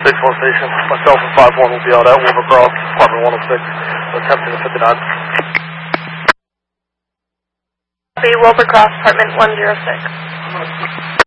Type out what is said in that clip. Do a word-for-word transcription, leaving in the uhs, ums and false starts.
six one station. Myself and five one will be out at Wolver Cross, apartment one oh six, attempting to fifty-nine. Wilbur Cross, apartment one oh six.